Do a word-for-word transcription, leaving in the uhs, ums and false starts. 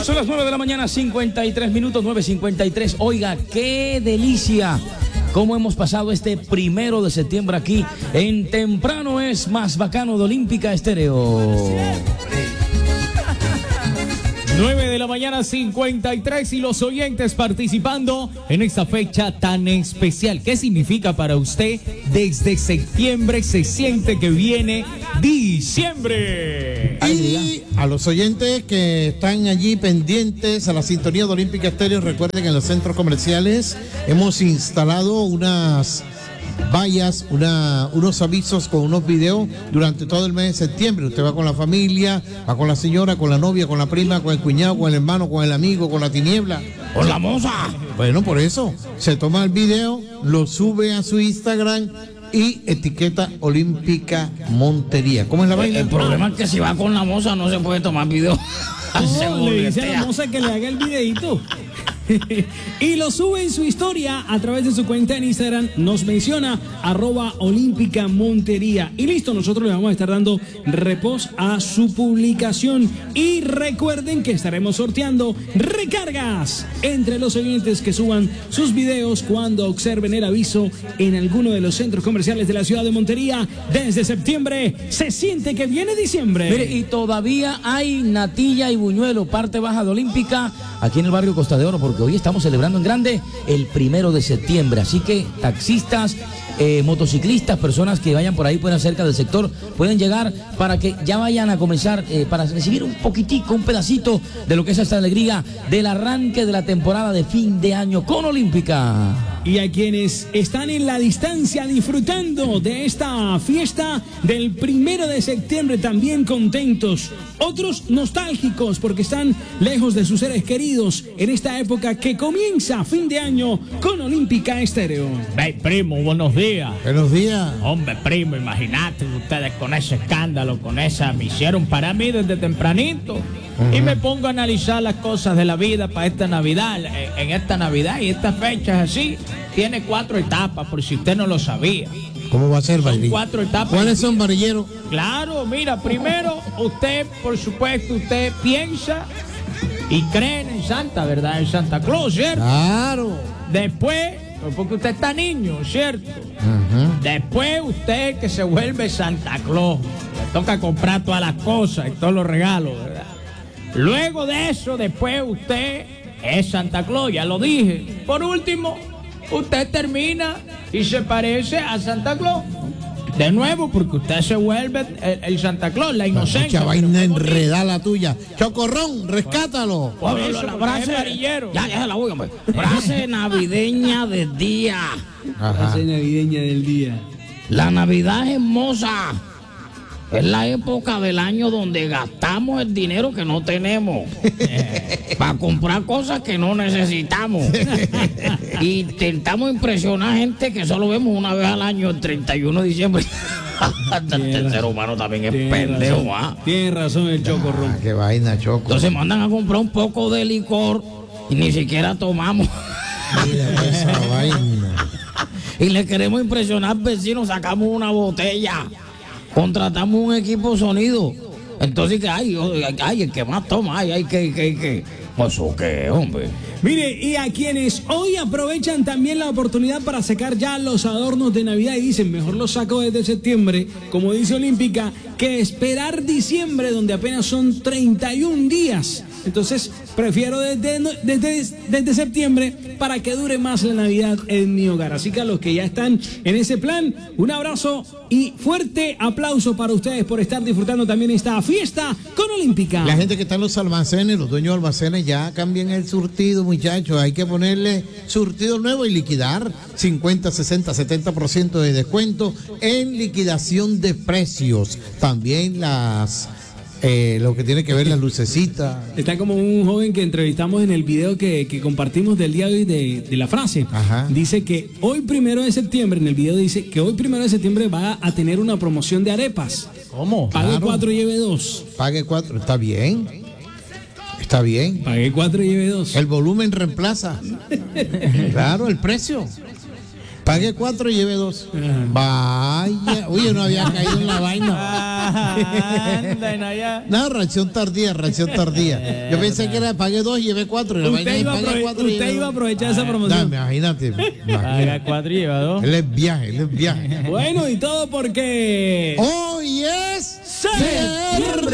Son las nueve de la mañana, cincuenta y tres minutos, nueve cincuenta y tres. Oiga, qué delicia. Cómo hemos pasado este primero de septiembre aquí en Temprano es Más Bacano de Olímpica Estéreo. nueve de la mañana, cincuenta y tres, y los oyentes participando en esta fecha tan especial. ¿Qué significa para usted? Desde septiembre se siente que viene diciembre. Y a los oyentes que están allí pendientes a la sintonía de Olímpica Estéreo, recuerden que en los centros comerciales hemos instalado unas vallas, una, unos avisos con unos videos durante todo el mes de septiembre. Usted va con la familia, va con la señora, con la novia, con la prima, con el cuñado, con el hermano, con el amigo, con la tiniebla, con la moza. Bueno, por eso se toma el video, lo sube a su Instagram y etiqueta Olímpica Montería. ¿Cómo es la vaina? El problema es que si va con la moza no se puede tomar video. No, le dice a la moza que le haga el videito. Y lo sube en su historia a través de su cuenta en Instagram. Nos menciona arroba Olímpica Montería. Y listo, nosotros le vamos a estar dando repost a su publicación. Y recuerden que estaremos sorteando recargas entre los oyentes que suban sus videos cuando observen el aviso en alguno de los centros comerciales de la ciudad de Montería. Desde septiembre se siente que viene diciembre. Mire, y todavía hay natilla y buñuelo, parte baja de Olímpica, aquí en el barrio Costa de Oro, porque hoy estamos celebrando en grande el primero de septiembre. Así que taxistas, eh, motociclistas, personas que vayan por ahí, puedan cerca del sector, pueden llegar para que ya vayan a comenzar, eh, para recibir un poquitico, un pedacito de lo que es esta alegría del arranque de la temporada de fin de año con Olímpica. Y a quienes están en la distancia disfrutando de esta fiesta del primero de septiembre, también contentos. Otros nostálgicos porque están lejos de sus seres queridos en esta época que comienza fin de año con Olímpica Estéreo. Hey, primo, buenos días. Buenos días. Hombre, primo, imagínate ustedes con ese escándalo, con esa, me hicieron para mí desde tempranito. Uh-huh. Y me pongo a analizar las cosas de la vida para esta Navidad. En, en esta Navidad y estas fechas así, tiene cuatro etapas, por si usted no lo sabía. ¿Cómo va a ser, Son cuatro etapas. ¿Cuáles son, varillero? Claro, mira, primero usted, por supuesto, usted piensa y cree en Santa, ¿verdad? En Santa Claus, ¿cierto? Claro. Después, porque usted está niño, ¿cierto? Uh-huh. Después usted que se vuelve Santa Claus, le toca comprar todas las cosas y todos los regalos, ¿verdad? Luego de eso, después usted es Santa Claus, ya lo dije. Por último, usted termina y se parece a Santa Claus. De nuevo, porque usted se vuelve el, el Santa Claus, la inocencia. Mucha vaina enredada la tuya. Chocorrón, rescátalo. Por eso, la frase, ya, ya se la voy, hombre. Frase navideña del día. Ajá. Frase navideña del día. La Navidad es hermosa. Es la época del año donde gastamos el dinero que no tenemos eh, para comprar cosas que no necesitamos. Y intentamos impresionar a gente que solo vemos una vez al año, el treinta y uno de diciembre. El ser humano también es pendejo. Razón, ¿ah? Tiene razón el Chocorrón. Ah, qué vaina, Choco. Entonces mandan a comprar un poco de licor y ni siquiera tomamos. Mira esa vaina. Y le queremos impresionar al vecino, sacamos una botella. Contratamos un equipo de sonido. Entonces, que ay, ay, el que más toma, ay, ay, que, que, que. Pues, ¿qué, hombre? Mire, y a quienes hoy aprovechan también la oportunidad para sacar ya los adornos de Navidad y dicen, mejor los saco desde septiembre, como dice Olímpica, que esperar diciembre, donde apenas son treinta y un días. Entonces, prefiero desde, desde, desde septiembre para que dure más la Navidad en mi hogar. Así que a los que ya están en ese plan, un abrazo y fuerte aplauso para ustedes por estar disfrutando también esta fiesta con Olímpica. La gente que está en los almacenes, los dueños de almacenes, ya cambien el surtido, muchachos. Hay que ponerle surtido nuevo y liquidar cincuenta, sesenta, setenta por ciento de descuento en liquidación de precios. También las... Eh, lo que tiene que ver las lucecitas. Está como un joven que entrevistamos en el video que, que compartimos del día de hoy de, de la frase. Ajá. Dice que hoy primero de septiembre, en el video dice que hoy primero de septiembre va a tener una promoción de arepas. ¿Cómo? Pague Claro. cuatro y lleve dos. Pague cuatro, está bien. Está bien. Pague cuatro y lleve dos. El volumen reemplaza. Claro, el precio. Pague cuatro y lleve dos. Ajá. Vaya. Oye, no había caído en la vaina. Anden allá. No, reacción tardía, reacción tardía. Yo pensé que era pagué dos y llevé cuatro. Y la Usted, vaina iba a, pagué aprove- cuatro y usted llevé iba a dos. aprovechar esa No, promoción. imagínate. Haga imagínate. cuatro y lleva dos. Él es viaje, él es viaje. Bueno, y todo porque... Hoy es ¡Se